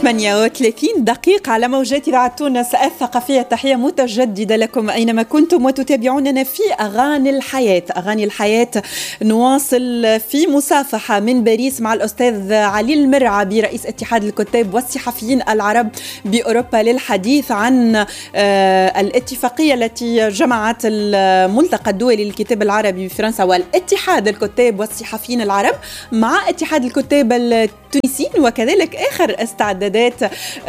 38 دقيقة على موجات إذاعة تونس الثقافية. تحية متجددة لكم أينما كنتم وتتابعوننا في أغاني الحياة. أغاني الحياة نواصل في مصافحة من باريس مع الأستاذ علي المرعبي رئيس اتحاد الكتاب والصحفيين العرب بأوروبا للحديث عن الاتفاقية التي جمعت الملتقى الدولي للكتاب العربي بفرنسا والاتحاد الكتاب والصحفيين العرب مع اتحاد الكتاب التونسيين، وكذلك آخر استعدادات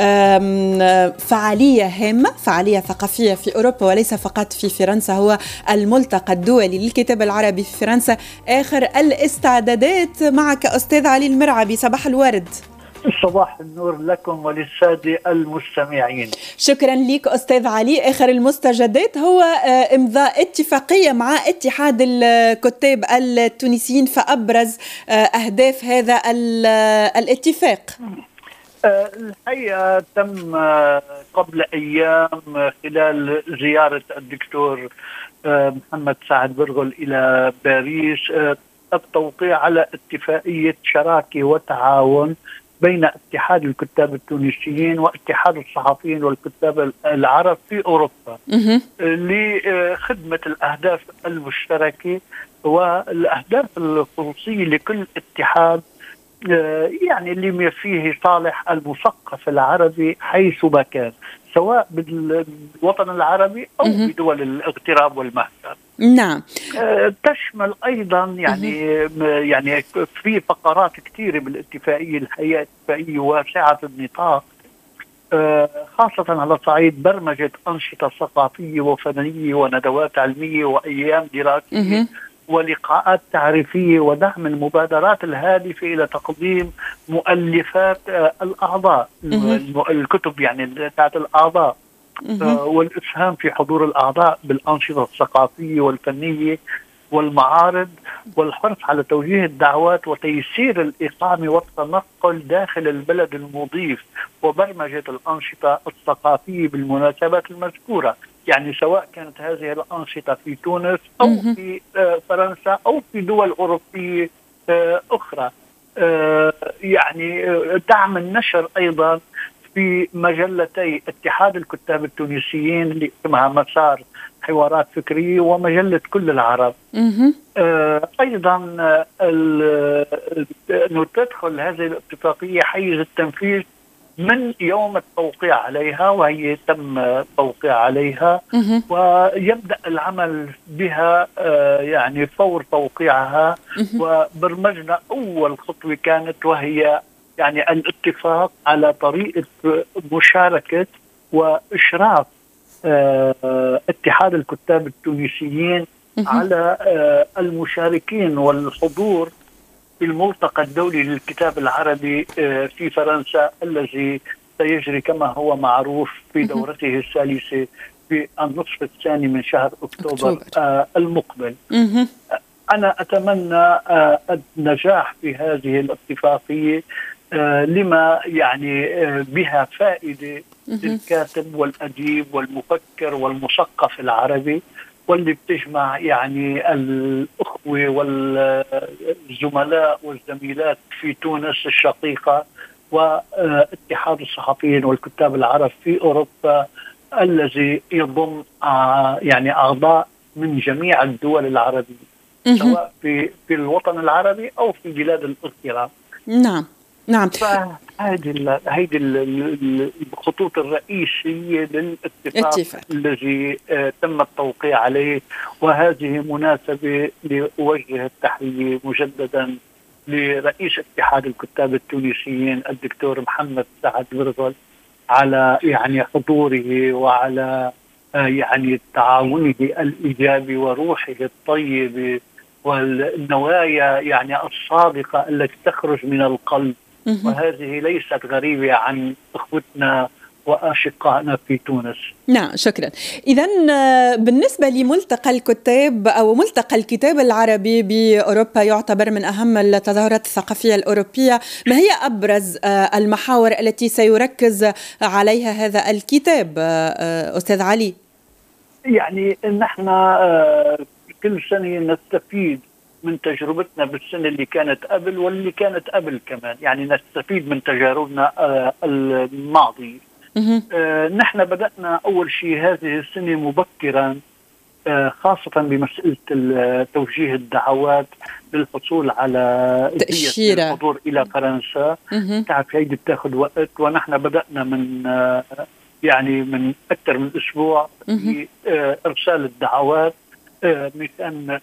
فعالية هامة، فعالية ثقافية في أوروبا وليس فقط في فرنسا، هو الملتقى الدولي للكتاب العربي في فرنسا. آخر الاستعدادات معك أستاذ علي المرعبي، صباح الورد. صباح النور لكم وللسادة المستمعين. شكرا لك أستاذ علي. آخر المستجدات هو إمضاء اتفاقية مع اتحاد الكتاب التونسيين، فأبرز أهداف هذا الاتفاق. الحقيقة تم قبل أيام خلال زيارة الدكتور محمد سعد برغل إلى باريس التوقيع على اتفاقية شراكة وتعاون بين اتحاد الكتاب التونسيين واتحاد الصحفيين والكتاب العرب في أوروبا لخدمة الأهداف المشتركة والأهداف الخصوصية لكل اتحاد، يعني اللي فيه صالح المثقف العربي حيثما كان، سواء بالوطن العربي أو بدول الاغتراب والمهجر. نعم. تشمل أيضا يعني في فقرات كثيرة بالاتفاقية، الحقيقة اتفاقية واسعة النطاق، خاصة على صعيد برمجة أنشطة ثقافية وفنية وندوات علمية وأيام دراسية ولقاءات تعريفية ودعم المبادرات الهادفة إلى تقديم مؤلفات الأعضاء، الكتب يعني بتاعت الأعضاء، والإسهام في حضور الأعضاء بالأنشطة الثقافية والفنية والمعارض، والحرص على توجيه الدعوات وتيسير الإقامة والتنقل داخل البلد المضيف وبرمجة الأنشطة الثقافية بالمناسبات المذكورة، يعني سواء كانت هذه الأنشطة في تونس أو في فرنسا أو في دول أوروبية أخرى. يعني دعم النشر أيضا في مجلتي اتحاد الكتاب التونسيين اللي اسمها مسار حوارات فكرية ومجلة كل العرب. أيضا أنه تدخل هذه الاتفاقية حيز التنفيذ من يوم التوقيع عليها، وهي تم التوقيع عليها ويبدأ العمل بها يعني فور توقيعها. وبرمجنا أول خطوة كانت وهي يعني الاتفاق على طريقة مشاركة وإشراف اتحاد الكتاب التونسيين على المشاركين والحضور في الملتقى الدولي للكتاب العربي في فرنسا الذي سيجري كما هو معروف في دورته الثالثة في النصف الثاني من شهر أكتوبر المقبل. أنا أتمنى النجاح في هذه الاتفاقية لما يعني بها فائدة للكاتب والأديب والمفكر والمثقف العربي، واللي بتجمع يعني الأخوة والزملاء والزميلات في تونس الشقيقة واتحاد الصحفيين والكتاب العرب في أوروبا الذي يضم يعني أعضاء من جميع الدول العربية سواء في الوطن العربي أو في بلاد الاغتراب. نعم نعم. هذه الخطوط الرئيسية للاتفاق الذي تم التوقيع عليه، وهذه مناسبة لأوجه التحية مجددا لرئيس اتحاد الكتاب التونسيين الدكتور محمد سعد برغل على يعني حضوره وعلى يعني تعاونه الإيجابي وروحه الطيبة والنوايا يعني الصادقة التي تخرج من القلب، وهذه ليست غريبة عن أخوتنا وأشقائنا في تونس. نعم، شكرا. إذن بالنسبة لملتقى الكتاب أو ملتقى الكتاب العربي بأوروبا يعتبر من أهم التظاهرات الثقافية الأوروبية، ما هي أبرز المحاور التي سيركز عليها هذا الكتاب أستاذ علي؟ يعني نحن كل سنة نستفيد من تجربتنا بالسنة اللي كانت قبل واللي كانت قبل كمان، يعني نستفيد من تجاربنا الماضية. نحن بدأنا أول شيء هذه السنة مبكرا، خاصة بمسألة توجيه الدعوات للحصول على تأشيرة الحضور إلى فرنسا. تعرف هيدي بتاخذ وقت، ونحن بدأنا من يعني من أكثر من أسبوع بإرسال الدعوات مشان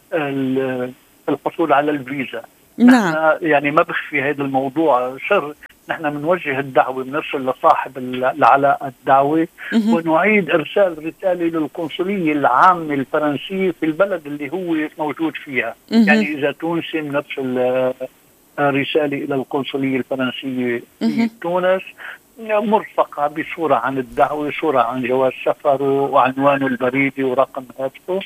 الحصول على الفيزا. نعم. نحن يعني ما بخفي هذا الموضوع سر، نحن بنوجه الدعوة، بنرسل لصاحب العلاقة الدعوة ونعيد إرسال رسالة للقنصلية العامة الفرنسية في البلد اللي هو موجود فيها. يعني إذا تونسي بنرسل رسالة إلى القنصلية الفرنسية في تونس مرفقة بصورة عن الدعوة، صورة عن جواز سفره وعنوانه البريدي ورقم هاتفه،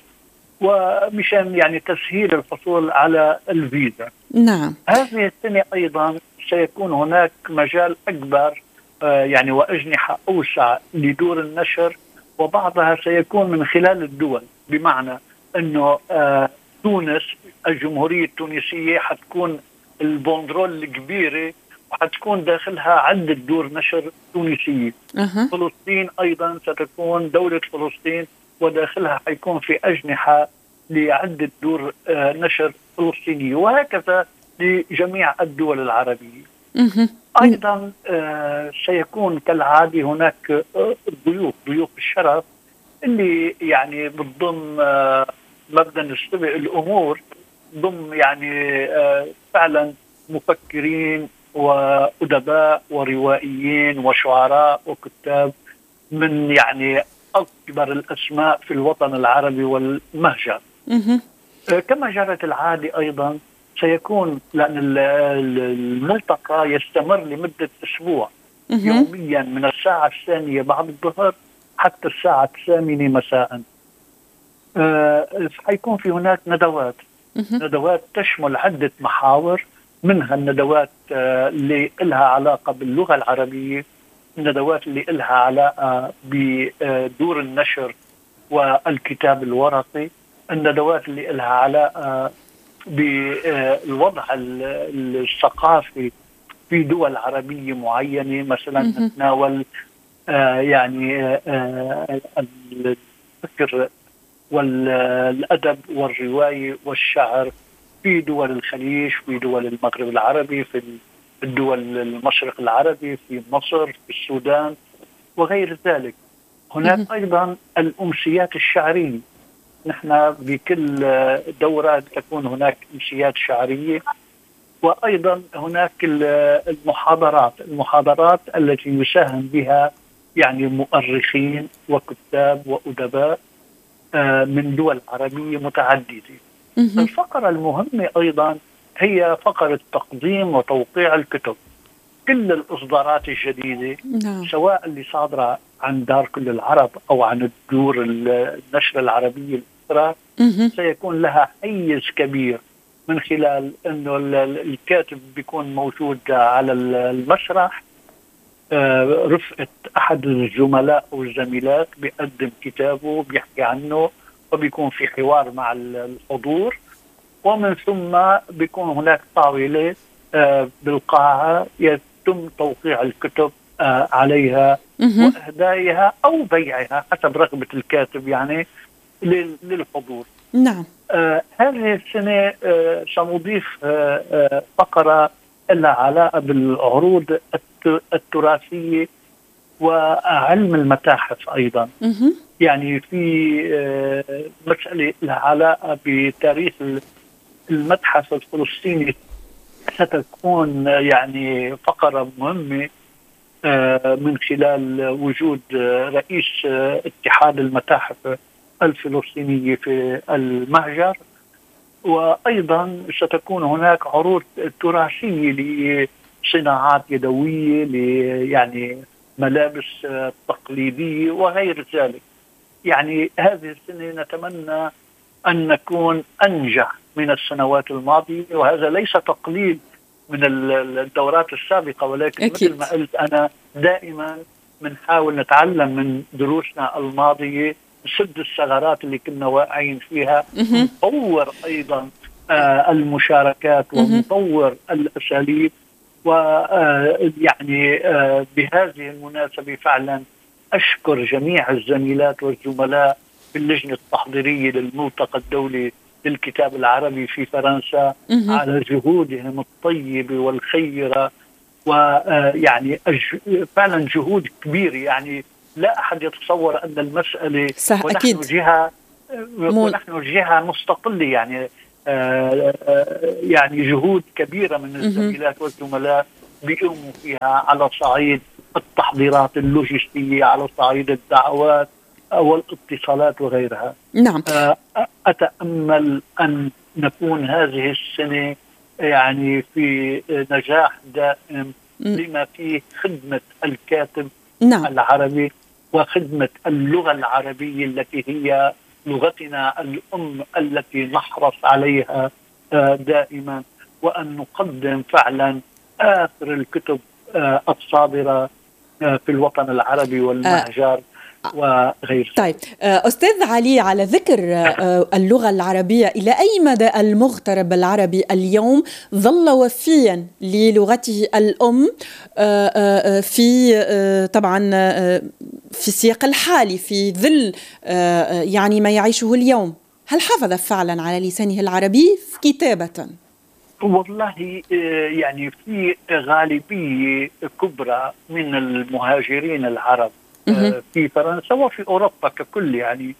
ومشان يعني تسهيل الحصول على الفيزا. نعم. هذه السنة أيضا سيكون هناك مجال أكبر يعني وأجنحة أوسع لدور النشر، وبعضها سيكون من خلال الدول، بمعنى أنه تونس، الجمهورية التونسية حتكون البندرول الكبيرة وحتكون داخلها عدة دور نشر تونسية. فلسطين أيضا ستكون دولة فلسطين وداخلها حيكون في أجنحة لعدة دور نشر فلسطينية، وهكذا لجميع الدول العربية. أيضا سيكون كالعادة هناك ضيوف الشرف اللي يعني بتضم مبدأ نستبق الأمور، ضم يعني فعلا مفكرين وأدباء وروائيين وشعراء وكتاب من يعني أكبر الأسماء في الوطن العربي والمهجر. كما جرت العادة أيضا سيكون، لأن الملتقى يستمر لمدة أسبوع يوميا من الساعة 2 بعد الظهر حتى الساعة 8 مساء. حيكون في هناك ندوات تشمل عدة محاور، منها الندوات اللي لها علاقة باللغة العربية، الندوات اللي لها علاقة بدور النشر والكتاب الورقي، الندوات اللي لها علاقة بالوضع الثقافي في دول عربية معينة، مثلا نتناول يعني الفكر والأدب والرواية والشعر في دول الخليج، في دول المغرب العربي، في الدول المشرق العربي، في مصر، في السودان وغير ذلك. هناك أيضا الأمسيات الشعرية، نحن بكل دورة تكون هناك أمسيات شعرية، وأيضا هناك المحاضرات التي يساهم بها يعني مؤرخين وكتاب وأدباء من دول عربية متعددة. الفقرة المهمة أيضا هي فقرة تقديم وتوقيع الكتب. كل الإصدارات الجديدة سواء اللي صادرة عن دار كل العرب أو عن الدور النشر العربية الأخرى سيكون لها حيز كبير، من خلال أنه الكاتب بيكون موجود على المسرح، رفقة أحد الزملاء أو الزميلات بيقدم كتابه بيحكي عنه وبيكون في حوار مع الحضور، ومن ثم بيكون هناك طاولة بالقاعة يتم توقيع الكتب عليها وإهدائها أو بيعها حسب رغبة الكاتب يعني للحضور. نعم. هذه السنة سنضيف فقرة لها علاقة بالعروض التراثية وعلم المتاحف أيضا. يعني في مسألة لها علاقة بتاريخ المتحف الفلسطيني ستكون يعني فقرة مهمة من خلال وجود رئيس اتحاد المتاحف الفلسطينية في المهجر، وأيضا ستكون هناك عروض تراثية لصناعات يدوية، يعني ملابس تقليدية وغير ذلك. يعني هذه السنة نتمنى أن نكون أنجح من السنوات الماضية، وهذا ليس تقليل من الدورات السابقة، ولكن أكيد. مثل ما قلت أنا دائما بنحاول نتعلم من دروسنا الماضية، نسد الثغرات اللي كنا واقعين فيها، نطور أيضا المشاركات ومطور الأساليب. ويعني بهذه المناسبة فعلا أشكر جميع الزميلات والزملاء في اللجنة التحضيرية للملتقى الدولي للكتاب العربي في فرنسا على جهودهم الطيبة والخيرة، ويعني فعلا جهود كبيرة. يعني لا أحد يتصور أن المسألة ونحن جهة مستقلة، يعني جهود كبيرة من الزميلات والزملاء بيقوموا فيها على صعيد التحضيرات اللوجستية، على صعيد الدعوات والاتصالات وغيرها. نعم. أتأمل أن نكون هذه السنة يعني في نجاح دائم لما فيه خدمة الكاتب العربي وخدمة اللغة العربية التي هي لغتنا الأم التي نحرص عليها دائما، وأن نقدم فعلا آخر الكتب الصادرة في الوطن العربي والمهجر وغير. طيب أستاذ علي، على ذكر اللغة العربية، إلى أي مدى المغترب العربي اليوم ظل وفيا للغته الأم في طبعا في السياق الحالي في ظل يعني ما يعيشه اليوم؟ هل حافظ فعلا على لسانه العربي كتابة؟ والله يعني في غالبية كبرى من المهاجرين العرب في فرنسا وفي أوروبا ككل يعني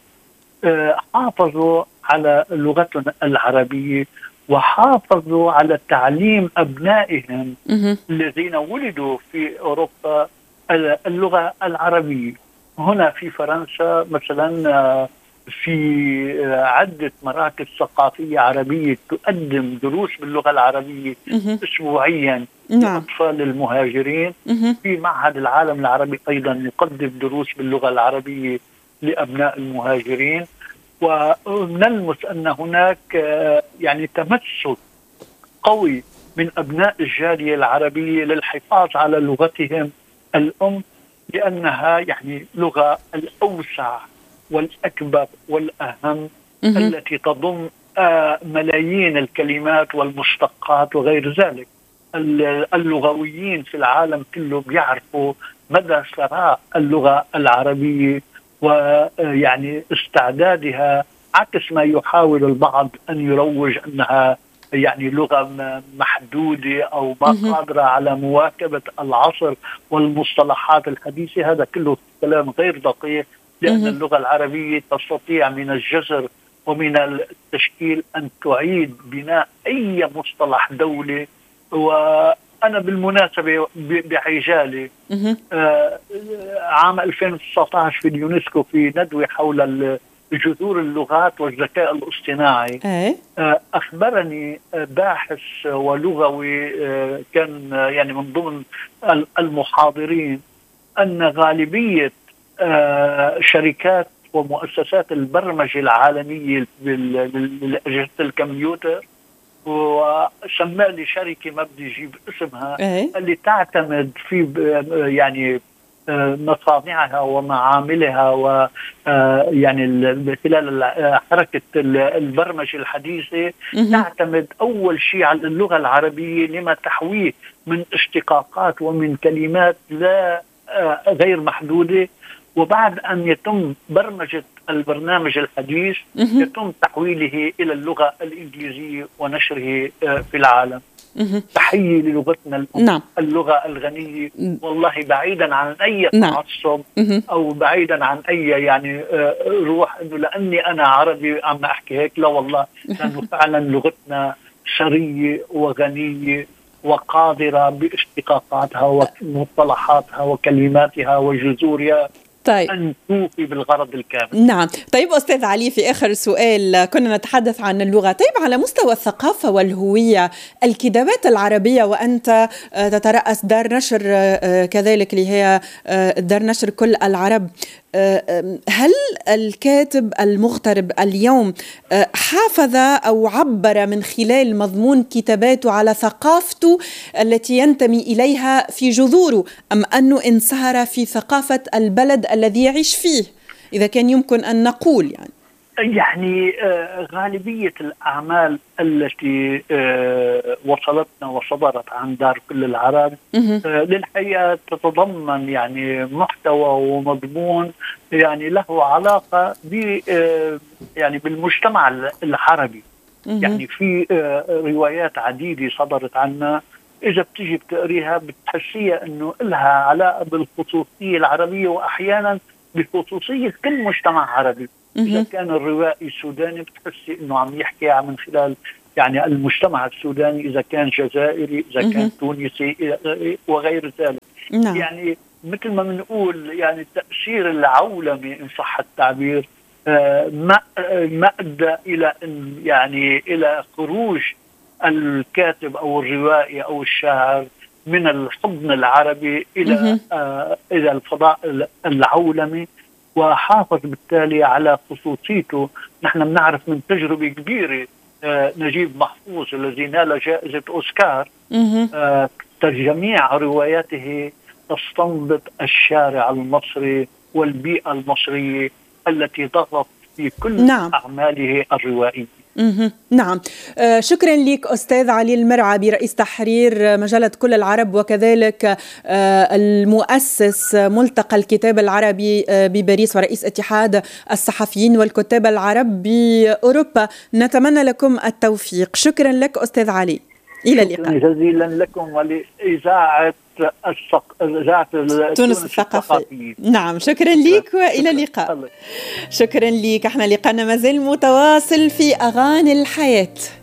حافظوا على لغتنا العربية، وحافظوا على تعليم أبنائهم الذين ولدوا في أوروبا اللغة العربية. هنا في فرنسا مثلا في عدة مراكز ثقافية عربية تقدم دروس باللغة العربية أسبوعيا لأطفال المهاجرين. في معهد العالم العربي أيضا يقدم دروس باللغة العربية لأبناء المهاجرين. ونلمس أن هناك يعني تمسك قوي من أبناء الجالية العربية للحفاظ على لغتهم الأم، لأنها يعني لغة الأوسع والأكبر والأهم التي تضم ملايين الكلمات والمشتقات وغير ذلك. اللغويين في العالم كله بيعرفوا مدى ثراء اللغة العربية ويعني استعدادها، عكس ما يحاول البعض أن يروج أنها يعني لغة محدودة أو ما قادرة على مواكبة العصر والمصطلحات الحديثة. هذا كله كلام غير دقيق، لأن اللغة العربية تستطيع من الجزر ومن التشكيل أن تعيد بناء أي مصطلح دولي. وأنا بالمناسبة بعجالة عام 2019 في اليونسكو في ندوة حول جذور اللغات والذكاء الاصطناعي أخبرني باحث ولغوي كان يعني من ضمن المحاضرين أن غالبية شركات ومؤسسات البرمجة العالمية لأجهزة الكمبيوتر، وسمى لي شركة ما بدي أجيب اسمها، اللي تعتمد في يعني مصانعها ومعاملها ويعني خلال حركة البرمجة الحديثة تعتمد أول شيء على اللغة العربية لما تحويه من اشتقاقات ومن كلمات لا غير محدودة. وبعد أن يتم برمجة البرنامج الحديث يتم تحويله إلى اللغة الإنجليزية ونشره في العالم. تحية للغتنا الأم، اللغة الغنية، والله بعيدا عن أي تعصب أو بعيدا عن أي يعني روح إنه لأني أنا عربي عم أحكي هيك، لا والله، لأنه فعلا لغتنا ثرية وغنية وقادرة باشتقاقاتها ومصطلحاتها وكلماتها وجذورها أن توفي بالغرض الكامل. نعم. طيب أستاذ علي، في آخر سؤال كنا نتحدث عن اللغة. طيب على مستوى الثقافة والهوية، الكتابات العربية، وأنت تترأس دار نشر كذلك اللي هي دار نشر كل العرب، هل الكاتب المغترب اليوم حافظ أو عبر من خلال مضمون كتاباته على ثقافته التي ينتمي إليها في جذوره، أم أنه انسهر في ثقافة البلد الذي يعيش فيه، إذا كان يمكن أن نقول يعني؟ يعني غالبية الأعمال التي وصلتنا وصدرت عن دار كل العرب للحقيقة تتضمن يعني محتوى ومضمون يعني له علاقة يعني بالمجتمع العربي. يعني في روايات عديدة صدرت عنا، إذا بتيجي بتقريها بتحسيها إنه إلها علاقة بالخصوصية العربية، وأحيانا بخصوصية كل مجتمع عربي. إذا كان الروائي السوداني بتحسي إنه عم يحكي من خلال يعني المجتمع السوداني، إذا كان جزائري، إذا كان تونسي وغير ذلك. نعم. يعني مثل ما بنقول يعني التأثير العولمي إن صح التعبير ما أدى إلى يعني إلى خروج الكاتب أو الروائي أو الشاعر من الحضن العربي إلى الفضاء العولمي، وحافظ بالتالي على خصوصيته. نحن بنعرف من تجربة كبيرة نجيب محفوظ الذي نال جائزة أوسكار، جميع رواياته تستنبط الشارع المصري والبيئة المصرية التي ضغط في كل أعماله الروائية. نعم. شكرا لك أستاذ علي المرعبي، رئيس تحرير مجلة كل العرب، وكذلك المؤسس ملتقى الكتاب العربي بباريس ورئيس اتحاد الصحفيين والكتاب العرب بأوروبا. نتمنى لكم التوفيق. شكرا لك أستاذ علي، إلى اللقاء. شكرا جزيلا لكم ولإذاعة تونس الثقافية. نعم، شكرا لك وإلى اللقاء. شكرا لك. احنا لقاءنا مازال متواصل في أغاني الحياة.